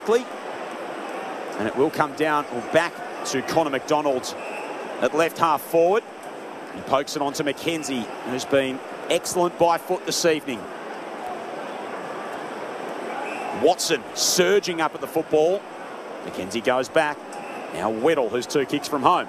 And it will come down or back to Connor McDonald at left half forward. He pokes it on to McKenzie, who's been excellent by foot this evening. Watson surging up at the football. McKenzie goes back. Now Weddle, who's 2 kicks from home.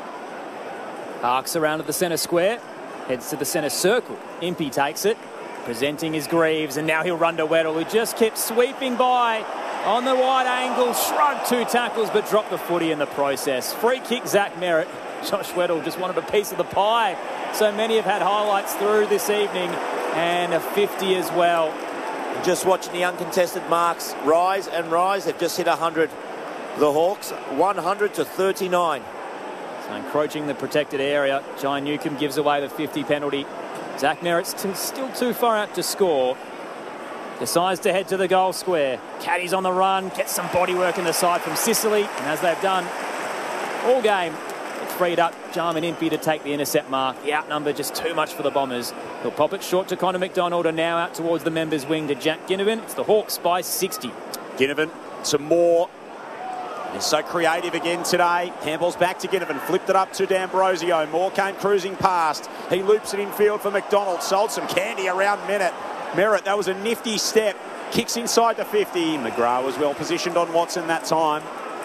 Arcs around to the centre square. Heads to the centre circle. Impey takes it. Presenting his Greaves. And now he'll run to Weddle, who just kept sweeping by on the wide angle. Shrugged 2 tackles, but dropped the footy in the process. Free kick, Zach Merritt. Josh Weddle just wanted a piece of the pie. So many have had highlights through this evening. And a 50 as well. Just watching the uncontested marks rise and rise. They've just hit 100. The Hawks, 100 to 39. So encroaching the protected area. Jai Newcombe gives away the 50 penalty. Zach Merritt's still too far out to score. Decides to head to the goal square. Caddy's on the run. Gets some body work in the side from Sicily. And as they've done all game, it freed up Jarman Impey to take the intercept mark. The outnumber just too much for the Bombers. He'll pop it short to Connor McDonald and now out towards the members' wing to Jack Ginnivan. It's the Hawks by 60. Ginnivan to Moore. He's so creative again today. Handball's back to Ginnivan. Flipped it up to D'Ambrosio. Moore came cruising past. He loops it in field for McDonald. Sold some candy around Merritt. That was a nifty step. Kicks inside the 50. McGrath was well positioned on Watson that time.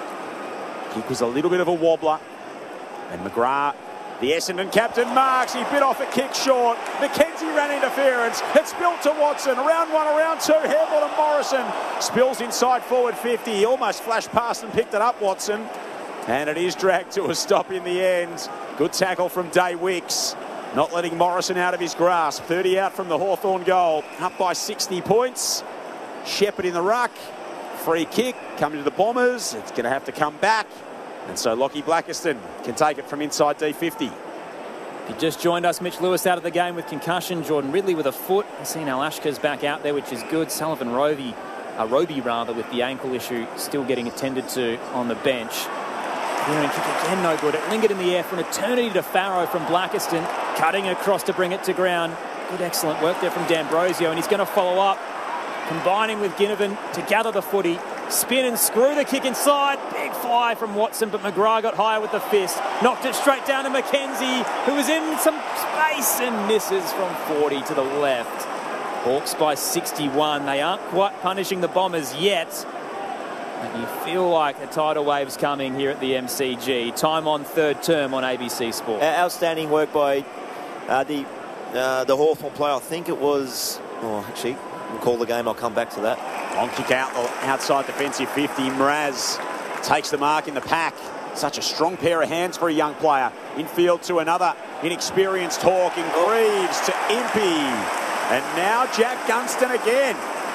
Kick was a little bit of a wobbler. And McGrath, the Essendon captain, marks. He bit off a kick short. McKenzie ran interference. It's built to Watson. Round 1, round 2. Handball to Morrison. Spills inside forward 50. He almost flashed past and picked it up, Watson. And it is dragged to a stop in the end. Good tackle from Day Wicks. Not letting Morrison out of his grasp. 30 out from the Hawthorn goal. Up by 60 points. Shepherd in the ruck. Free kick coming to the Bombers. It's going to have to come back. And so Lockie Blackiston can take it from inside D50. He just joined us. Mitch Lewis out of the game with concussion. Jordan Ridley with a foot. I've seen Alashka's back out there, which is good. Sullivan Roby with the ankle issue still getting attended to on the bench. Kick again, no good. It lingered in the air for an eternity to Farrow from Blackiston. Cutting across to bring it to ground. Good, excellent work there from D'Ambrosio. And he's going to follow up. Combining with Ginnivan to gather the footy. Spin and screw the kick inside. Big fly from Watson, but McGrath got higher with the fist. Knocked it straight down to McKenzie, who was in some space and misses from 40 to the left. Hawks by 61. They aren't quite punishing the Bombers yet. And you feel like a tidal wave's coming here at the MCG. Time on third term on ABC Sport. Outstanding work by the Hawthorn player. I think it was... Oh, actually, we'll call the game. I'll come back to that. On kick out outside defensive 50. Mraz takes the mark in the pack. Such a strong pair of hands for a young player. Infield to another inexperienced Hawk in Greaves to Impey. And now Jack Gunston again.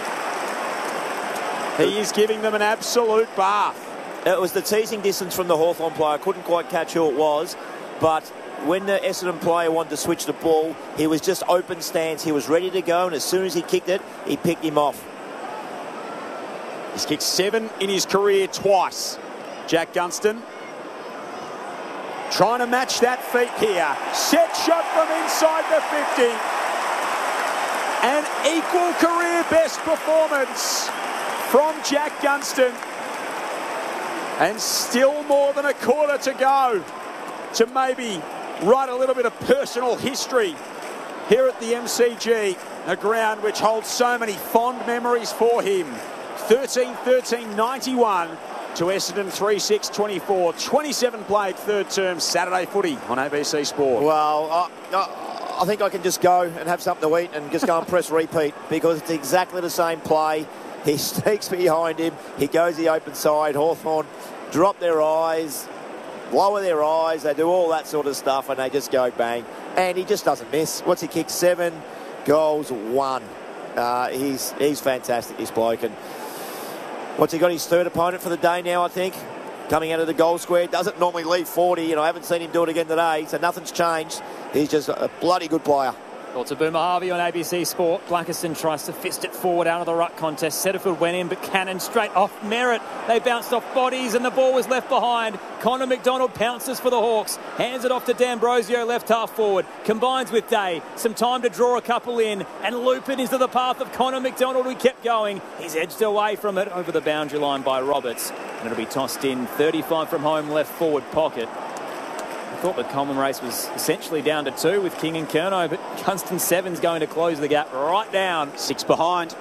He is giving them an absolute bath. It was the teasing distance from the Hawthorn player. Couldn't quite catch who it was. But when the Essendon player wanted to switch the ball, he was just open stance. He was ready to go. And as soon as he kicked it, he picked him off. He's kicked 7 in his career twice. Jack Gunston trying to match that feat here. Set shot from inside the 50. An equal career best performance from Jack Gunston. And still more than a quarter to go to maybe write a little bit of personal history here at the MCG, a ground which holds so many fond memories for him. 13-13-91 to Essendon 3-6-24. 27 played third term Saturday footy on ABC Sport. Well, I think I can just go and have something to eat and just go and press repeat, because it's exactly the same play. He sneaks behind him. He goes the open side. Hawthorn drop their eyes, lower their eyes. They do all that sort of stuff, and they just go bang. And he just doesn't miss. What's he kicked? 7 goals, 1. He's fantastic, this bloke. And what's he got? His third opponent for the day now, I think. Coming out of the goal square. Doesn't normally leave 40. I haven't seen him do it again today, so nothing's changed. He's just a bloody good player. Well, to Boomer Harvey on ABC Sport. Blackiston tries to fist it forward out of the ruck contest. Setterfield went in, but Cannon straight off Merritt. They bounced off bodies and the ball was left behind. Connor McDonald pounces for the Hawks. Hands it off to D'Ambrosio, left half forward. Combines with Day. Some time to draw a couple in and loop it into the path of Connor McDonald, who kept going. He's edged away from it over the boundary line by Roberts. And it'll be tossed in 35 from home, left forward pocket. I thought the Coleman race was essentially down to 2 with King and Curnow, but Gunston 7's going to close the gap right down. 6 behind.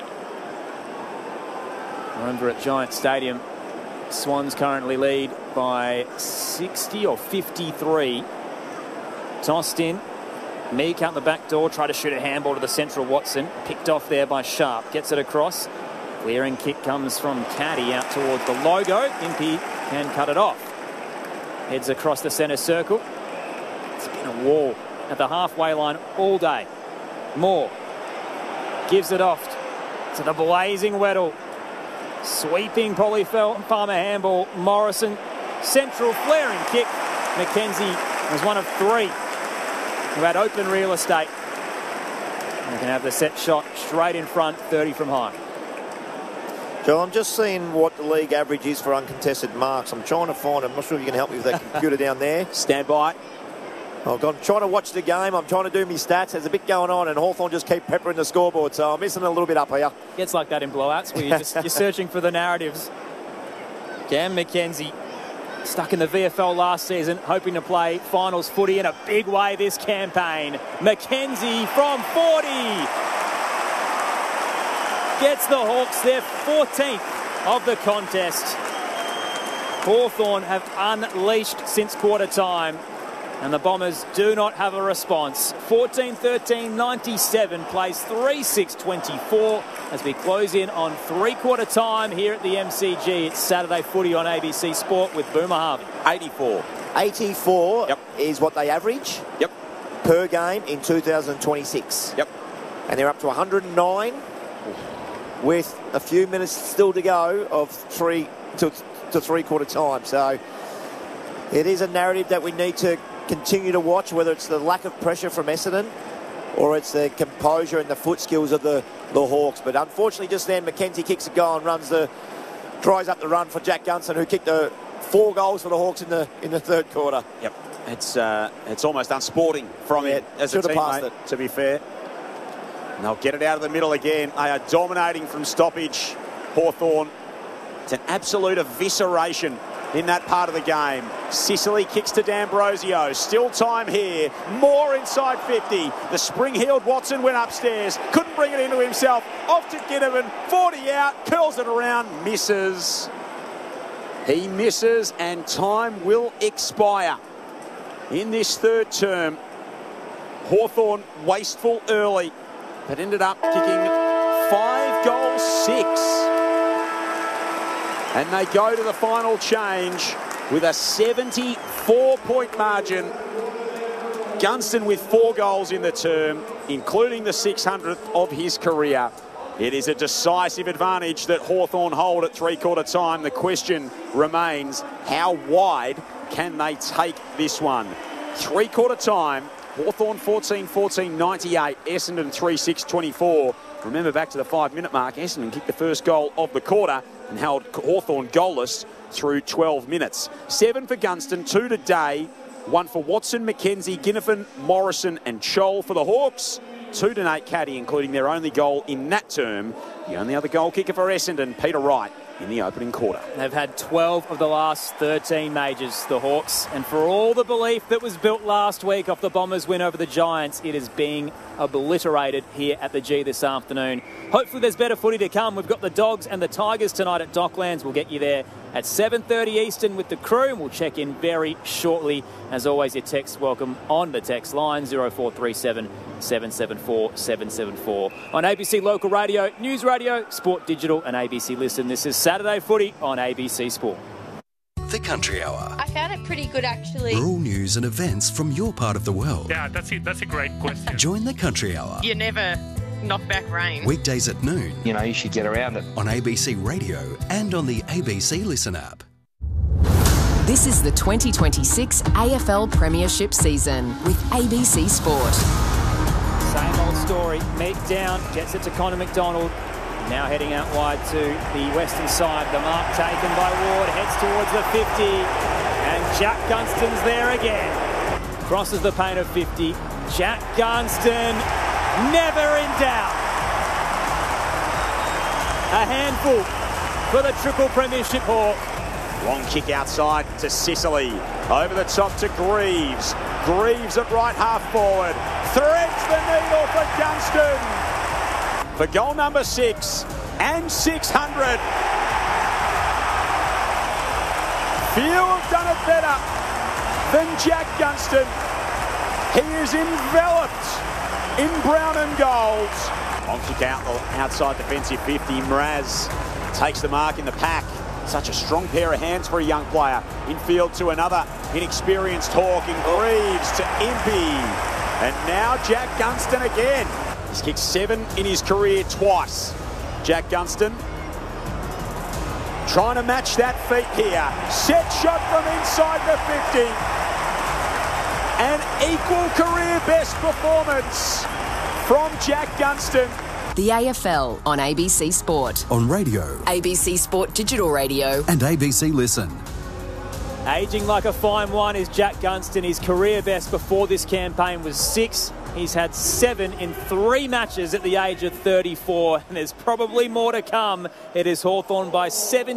Over at Giant Stadium, Swans currently lead by 60 or 53. Tossed in. Meek out the back door, tried to shoot a handball to the central Watson. Picked off there by Sharp. Gets it across. Clearing kick comes from Caddy out towards the logo. Impey can cut it off. Heads across the centre circle. It's been a war at the halfway line all day. Moore gives it off to the blazing Weddle. Sweeping probably Palmer handball. Morrison, central flaring kick. McKenzie was one of 3 who had open real estate. And can have the set shot straight in front, 30 from high. Joe, I'm just seeing what the league average is for uncontested marks. I'm trying to find it. I'm not sure if you can help me with that computer down there. Stand by. I'm trying to watch the game. I'm trying to do my stats. There's a bit going on, and Hawthorn just keep peppering the scoreboard, so I'm missing a little bit up here. Gets like that in blowouts where you're searching for the narratives. Cam McKenzie, stuck in the VFL last season, hoping to play finals footy in a big way this campaign. McKenzie from 40. Gets the Hawks their 14th of the contest. Hawthorn have unleashed since quarter time, and the Bombers do not have a response. 14-13, 97 plays 3-6-24 as we close in on three-quarter time here at the MCG. It's Saturday footy on ABC Sport with Boomer Harvey. 84. 84 yep. is what they average yep. per game in 2026. Yep. And they're up to 109 with a few minutes still to go of three-quarter time. So it is a narrative that we need to continue to watch, whether it's the lack of pressure from Essendon or it's the composure and the foot skills of the Hawks. But unfortunately just then McKenzie kicks a goal and dries up the run for Jack Gunston, who kicked 4 goals for the Hawks in the third quarter. Yep. It's almost unsporting from it as a teammate, to be fair. And they'll get it out of the middle again. They are dominating from stoppage, Hawthorn. It's an absolute evisceration in that part of the game. Sicily kicks to D'Ambrosio. Still time here. More inside 50. The spring-heeled Watson went upstairs. Couldn't bring it into himself. Off to Ginnivan. 40 out. Curls it around. Misses. He misses, and time will expire in this third term. Hawthorn wasteful early, but ended up kicking 5 goals 6. And they go to the final change with a 74-point margin. Gunston with 4 goals in the term, including the 600th of his career. It is a decisive advantage that Hawthorn hold at three-quarter time. The question remains, how wide can they take this one? Three-quarter time, Hawthorn 14-14, 98. Essendon 3-6-24. Remember, back to the 5-minute mark, Essendon kicked the first goal of the quarter and held Hawthorn goalless through 12 minutes. 7 for Gunston, 2 to Day, 1 for Watson, McKenzie, Ginnivan, Morrison and Scholl for the Hawks. 2 to Nate Caddy, including their only goal in that term. The only other goal kicker for Essendon, Peter Wright, in the opening quarter. They've had 12 of the last 13 majors, the Hawks, and for all the belief that was built last week off the Bombers' win over the Giants, it is being obliterated here at the G this afternoon. Hopefully there's better footy to come. We've got the Dogs and the Tigers tonight at Docklands. We'll get you there at 7:30 Eastern with the crew, and we'll check in very shortly. As always, your text welcome on the text line 0437 774 774 on ABC Local Radio, News Radio, Sport Digital and ABC Listen. This is Saturday Footy on ABC Sport. The Country Hour. I found it pretty good, actually. Rural news and events from your part of the world. Yeah, that's it. That's a great question. Join the Country Hour. You never knock back rain. Weekdays at noon. You know, you should get around it. On ABC Radio and on the ABC Listen app. This is the 2026 AFL Premiership season with ABC Sport. story. Meek down, gets it to Connor McDonald. Now heading out wide to the western side. The mark taken by Ward, heads towards the 50. And Jack Gunston's there again. Crosses the paint of 50. Jack Gunston, never in doubt. A handful for the triple premiership Hawk. Long kick outside to Sicily. Over the top to Greaves. Greaves at right half forward. Threads the needle for Gunston. For goal number 6 and 600. Few have done it better than Jack Gunston. He is enveloped in brown and gold. Long kick out outside defensive 50. Mraz takes the mark in the pack. Such a strong pair of hands for a young player. Infield to another inexperienced Hawk, and Greaves to Impey. And now Jack Gunston again. He's kicked 7 in his career twice. Jack Gunston trying to match that feat here. Set shot from inside the 50. An equal career best performance from Jack Gunston. The AFL on ABC Sport. On radio. ABC Sport Digital Radio. And ABC Listen. Aging like a fine wine is Jack Gunston. His career best before this campaign was 6. He's had 7 in 3 matches at the age of 34, and there's probably more to come. It is Hawthorn by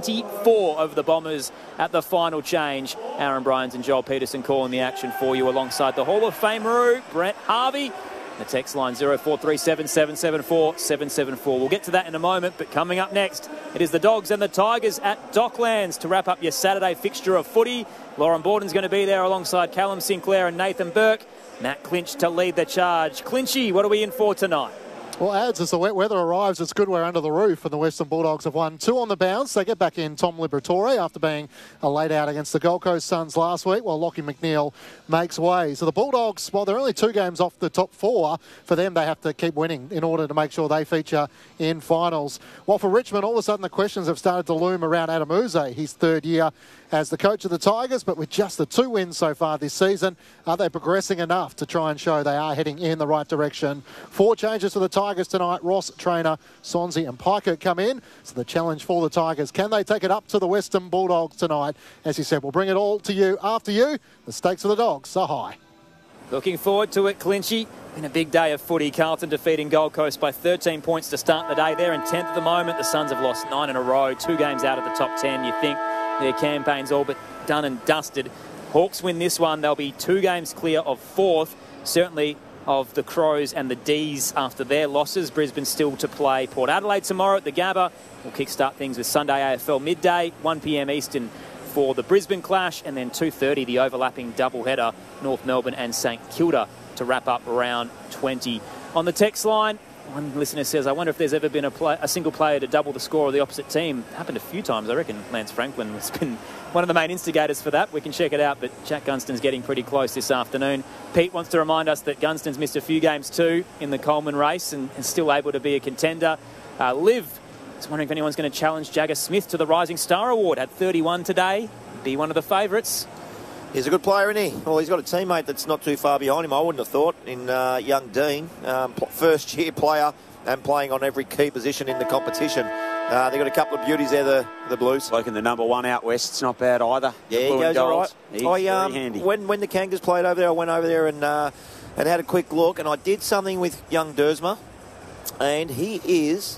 74 over the Bombers at the final change. Aaron Bryans and Joel Peterson calling the action for you alongside the Hall of Famer Brent Harvey. The text line 0437 774 774. We'll get to that in a moment, but coming up next, it is the Dogs and the Tigers at Docklands to wrap up your Saturday fixture of footy. Lauren Borden's going to be there alongside Callum Sinclair and Nathan Burke. Matt Clinch to lead the charge. Clinchy, what are we in for tonight? Well, Ads, as the wet weather arrives, it's good we're under the roof, and the Western Bulldogs have won 2 on the bounce. They get back in Tom Liberatore after being a late out against the Gold Coast Suns last week, while Lachie McNeil makes way. So the Bulldogs, while they're only 2 games off the top 4, for them they have to keep winning in order to make sure they feature in finals. While for Richmond, all of a sudden the questions have started to loom around Adam Uze, his 3rd year as the coach of the Tigers, but with just the 2 wins so far this season, are they progressing enough to try and show they are heading in the right direction? 4 changes for the Tigers tonight. Ross, Trainer, Sonsie and Piker come in. So the challenge for the Tigers, can they take it up to the Western Bulldogs tonight? As you said, we'll bring it all to you after you. The stakes for the Dogs are high. Looking forward to it, Clinchy. Been a big day of footy. Carlton defeating Gold Coast by 13 points to start the day. They're in 10th at the moment. The Suns have lost 9 in a row, 2 games out of the top 10. You think their campaign's all but done and dusted. Hawks win this one. They'll be 2 games clear of 4th. Certainly of the Crows and the D's after their losses. Brisbane still to play Port Adelaide tomorrow at the Gabba. We'll kickstart things with Sunday AFL midday, 1 p.m. Eastern for the Brisbane clash, and then 2:30 the overlapping doubleheader, North Melbourne and St Kilda to wrap up round 20. On the text line, one listener says, I wonder if there's ever been a single player to double the score of the opposite team. Happened a few times, I reckon. Lance Franklin has been one of the main instigators for that. We can check it out, but Jack Gunston's getting pretty close this afternoon. Pete wants to remind us that Gunston's missed a few games too in the Coleman race and is still able to be a contender. Liv is wondering if anyone's going to challenge Jagger Smith to the Rising Star Award. Had 31 today. Be one of the favourites. He's a good player, isn't he? Well, he's got a teammate that's not too far behind him, I wouldn't have thought, in young Dean. First-year player and playing on every key position in the competition. They've got a couple of beauties there, the Blues. Looking the number 1 out west, it's not bad either. Yeah, he goes all right. He's very handy. When the Kangas played over there, I went over there and had a quick look, and I did something with young Dersma, and he is...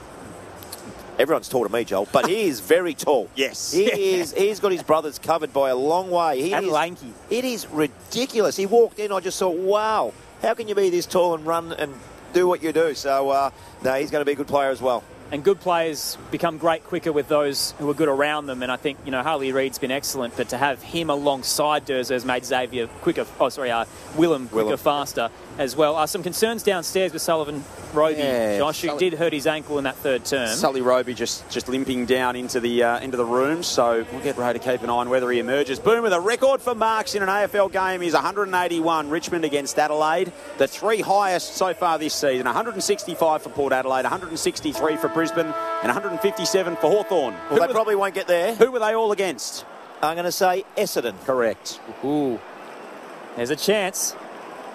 Everyone's tall to me, Joel, but he is very tall. Yes. He's got his brothers covered by a long way. And lanky. It is ridiculous. He walked in, I just thought, wow, how can you be this tall and run and do what you do? So, no, he's going to be a good player as well. And good players become great quicker with those who are good around them. And I think, Harley Reid's been excellent, but to have him alongside Durza has made Xavier quicker. Willem quicker, faster as well. Some concerns downstairs with Sullivan Roby. Yeah, Josh, who did hurt his ankle in that 3rd term. Sully Roby just limping down into the room, so we'll get ready to keep an eye on whether he emerges. Boom, with a record for marks in an AFL game is 181. Richmond against Adelaide, the 3 highest so far this season. 165 for Port Adelaide, 163 for Brisbane, and 157 for Hawthorn. Well, they probably won't get there. Who were they all against? I'm going to say Essendon. Correct. Ooh, there's a chance.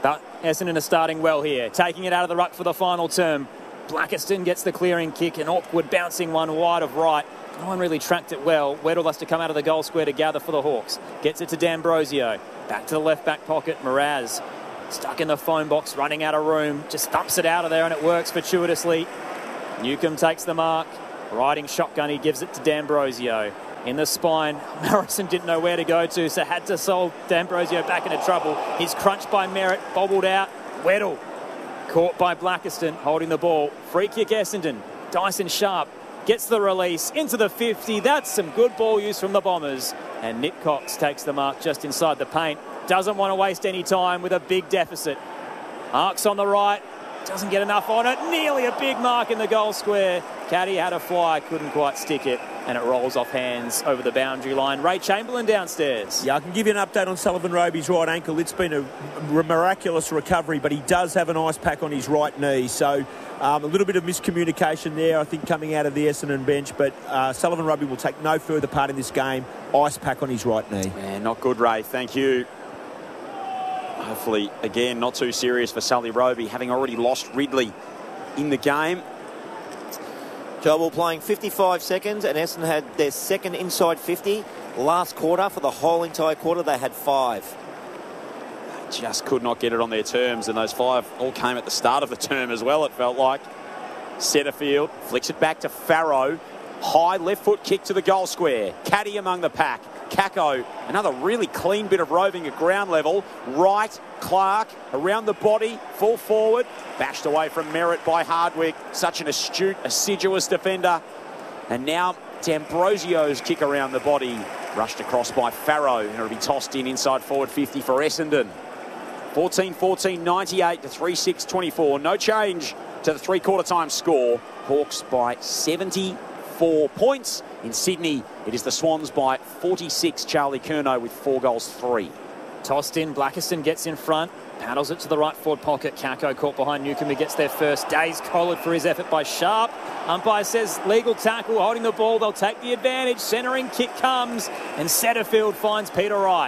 But Essendon are starting well here, taking it out of the ruck for the final term. Blackiston gets the clearing kick, an awkward bouncing one wide of right. No one really tracked it well. Weddle has to come out of the goal square to gather for the Hawks. Gets it to D'Ambrosio. Back to the left back pocket. Mraz stuck in the phone box, running out of room. Just thumps it out of there and it works fortuitously. Newcombe takes the mark. Riding shotgun, he gives it to D'Ambrosio. In the spine, Morrison didn't know where to go to, so had to solve D'Ambrosio back into trouble. He's crunched by Merritt, bobbled out. Weddle caught by Blackiston, holding the ball. Free kick Essendon. Dyson Sharp gets the release into the 50. That's some good ball use from the Bombers. And Nick Cox takes the mark just inside the paint. Doesn't want to waste any time with a big deficit. Arcs on the right. Doesn't get enough on it. Nearly a big mark in the goal square. Caddy had a fly, couldn't quite stick it. And it rolls off hands over the boundary line. Ray Chamberlain downstairs. Yeah, I can give you an update on Sullivan Roby's right ankle. It's been a miraculous recovery, but he does have an ice pack on his right knee. So a little bit of miscommunication there, I think, coming out of the Essendon bench. But Sullivan Roby will take no further part in this game. Ice pack on his right knee. Yeah, not good, Ray. Thank you. Hopefully, again, not too serious for Sully Roby, having already lost Ridley in the game. Joel, we're playing 55 seconds, and Essendon had their second inside 50. Last quarter, for the whole entire quarter, they had 5. They just could not get it on their terms, and those 5 all came at the start of the term as well, it felt like. Setterfield flicks it back to Farrow. High left foot kick to the goal square. Caddy among the pack. Kako, another really clean bit of roving at ground level. Right, Clark, around the body, full forward. Bashed away from Merritt by Hardwick. Such an astute, assiduous defender. And now D'Ambrosio's kick around the body. Rushed across by Farrow, and it'll be tossed in inside forward 50 for Essendon. 14-14, 98 to 3-6-24. No change to the three-quarter time score. Hawks by 74 points. In Sydney, it is the Swans by 46. Charlie Curnow with 4 goals, 3. Tossed in, Blackiston gets in front, paddles it to the right forward pocket. Kako caught behind Newcombe, who gets there first. Days collared for his effort by Sharp. Umpire says legal tackle, holding the ball. They'll take the advantage. Centering kick comes, and Setterfield finds Peter Wright.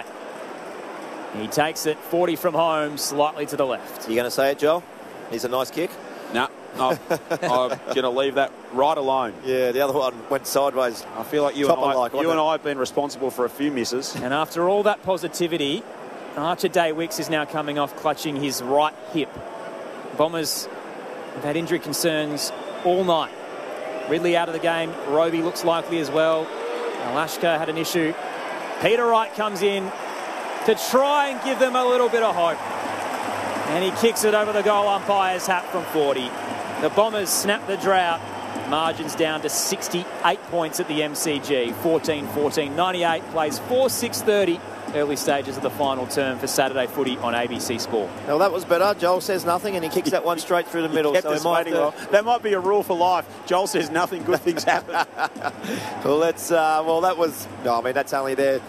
He takes it 40 from home, slightly to the left. You going to say it, Joel? He's a nice kick. No, I'm going to leave that right alone. Yeah, the other one went sideways. I feel like you and I have been responsible for a few misses. And after all that positivity, Archer Day-Wicks is now coming off clutching his right hip. Bombers have had injury concerns all night. Ridley out of the game. Roby looks likely as well. Alashka had an issue. Peter Wright comes in to try and give them a little bit of hope. And he kicks it over the goal umpire's hat from 40. The Bombers snap the drought. Margins down to 68 points at the MCG. 14-14. 98 plays 4-6-30. Early stages of the final term for Saturday footy on ABC Sport. Well, that was better. Joel says nothing, and he kicks that one straight through the middle. So that might be a rule for life. Joel says nothing, good things happen. Well, that was. No, I mean that's only there.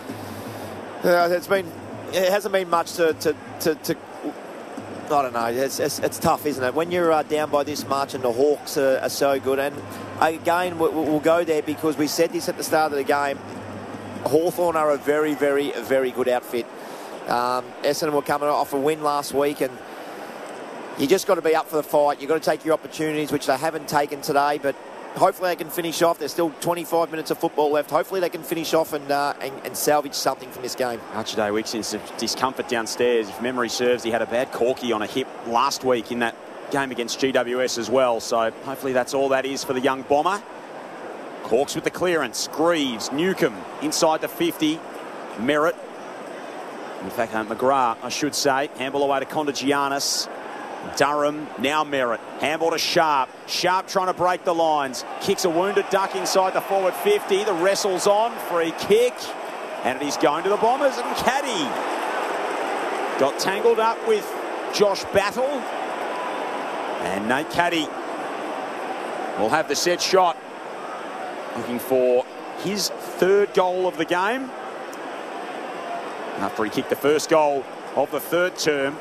It hasn't been much to I don't know. It's tough, isn't it? When you're down by this much and the Hawks are so good. And again, we'll go there because we said this at the start of the game. Hawthorn are a very, very, very good outfit. Essendon were coming off a win last week, and you just got to be up for the fight. You've got to take your opportunities, which they haven't taken today, but hopefully they can finish off. There's still 25 minutes of football left. Hopefully they can finish off and salvage something from this game. Archer Day-Wicks in some discomfort downstairs. If memory serves, he had a bad corky on a hip last week in that game against GWS as well. So hopefully that's all that is for the young Bomber. Hawks with the clearance. Greaves, Newcombe inside the 50. Merritt. In fact, McGrath, I should say. Handball away to Kondagiannis. Durham, now Merritt. Handball to Sharp. Sharp trying to break the lines. Kicks a wounded duck inside the forward 50. The wrestle's on. Free kick. And it is going to the Bombers. And Caddy got tangled up with Josh Battle. And Nate Caddy will have the set shot. Looking for his 3rd goal of the game. After he kicked the first goal of the 3rd term.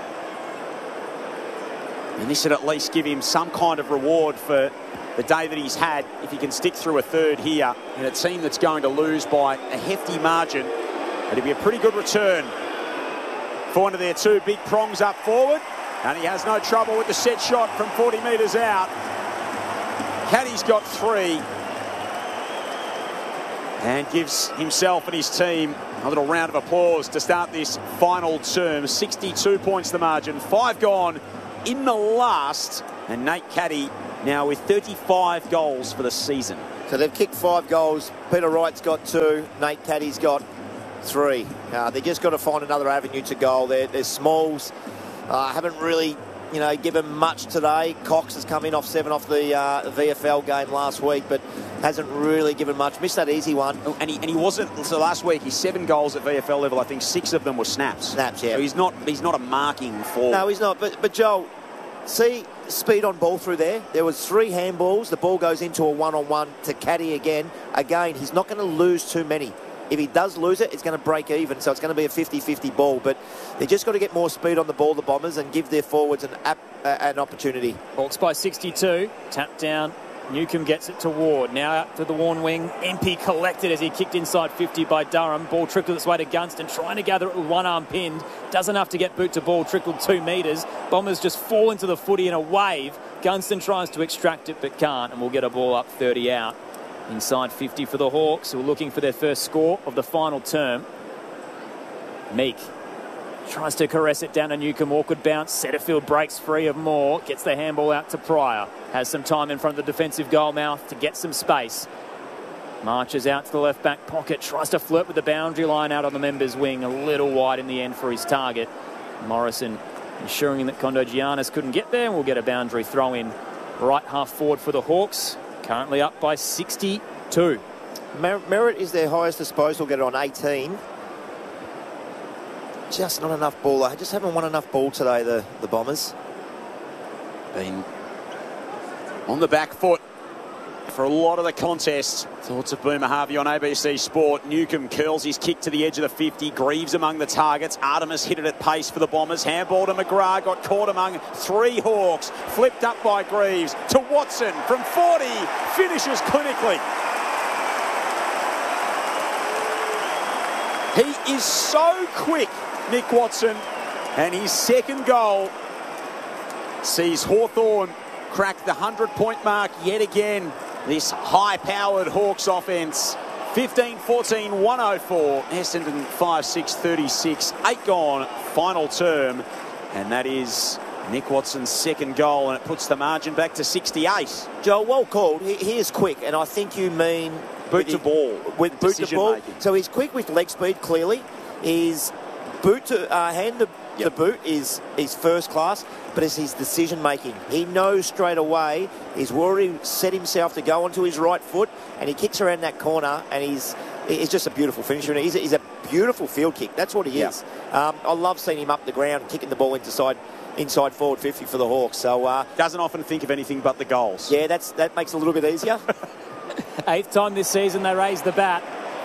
And this would at least give him some kind of reward for the day that he's had if he can stick through a 3rd here in a team that's going to lose by a hefty margin. It'd be a pretty good return Four into their two big prongs up forward. And he has no trouble with the set shot from 40 metres out. Caddy's got 3. And gives himself and his team a little round of applause to start this final term. 62 points the margin. 5 gone in the last. And Nate Caddy now with 35 goals for the season. So they've kicked 5 goals. Peter Wright's got 2. Nate Caddy's got 3. They just got to find another avenue to goal. They're Smalls. Haven't really, given much today. Cox has come in off 7 off the VFL game last week, but hasn't really given much. Missed that easy one. And he wasn't. So last week, he's 7 goals at VFL level. I think 6 of them were snaps. Snaps, yeah. So he's not a marking forward. No, he's not. But Joel, see speed on ball through there. There was 3 handballs. The ball goes into a one-on-one to Caddy again. Again, he's not going to lose too many. If he does lose it, it's going to break even, so it's going to be a 50-50 ball. But they just got to get more speed on the ball, the Bombers, and give their forwards an opportunity. Hawks by 62. Tap down. Newcombe gets it to Ward. Now out to the Warren wing. MP collected as he kicked inside 50 by Durham. Ball trickled its way to Gunston, trying to gather it with one arm pinned. Does enough to get boot to ball, trickled 2 metres. Bombers just fall into the footy in a wave. Gunston tries to extract it but can't, and we'll get a ball up 30 out. Inside 50 for the Hawks, who are looking for their first score of the final term. Meek tries to caress it down to Newcombe. Awkward bounce. Setterfield breaks free of Moore. Gets the handball out to Pryor. Has some time in front of the defensive goal mouth to get some space. Marches out to the left back pocket. Tries to flirt with the boundary line out on the members' wing. A little wide in the end for his target. Morrison ensuring that Kondogiannis couldn't get there, and we'll get a boundary throw in. Right half forward for the Hawks. Currently up by 62. Merritt is their highest disposal getter on 18. Just not enough ball. They just haven't won enough ball today, the Bombers. Been on the back foot for a lot of the contest. Thoughts of Boomer Harvey on ABC Sport. Newcombe curls his kick to the edge of the 50. Greaves among the targets. Artemis hit it at pace for the Bombers. Handball to McGrath. Got caught among 3 Hawks. Flipped up by Greaves to Watson from 40. Finishes clinically. He is so quick, Nick Watson. And his second goal sees Hawthorn crack the 100-point mark yet again. This high-powered Hawks offence. 15-14, 104. Essendon 5-6, 36. 8 gone, final term. And that is Nick Watson's second goal, and it puts the margin back to 68. Joel, well called. He is quick, and I think you mean... Boot to ball. With boot to ball. So he's quick with leg speed, clearly. His boot to hand the boot is first class, but it's his decision making. He knows straight away. He's already set himself to go onto his right foot, and he kicks around that corner, and he's just a beautiful finisher. And he's a beautiful field kick. That's what he is. I love seeing him up the ground, kicking the ball inside forward 50 for the Hawks. So doesn't often think of anything but the goals. Yeah, that makes it a little bit easier. 8th time this season they raised the bat.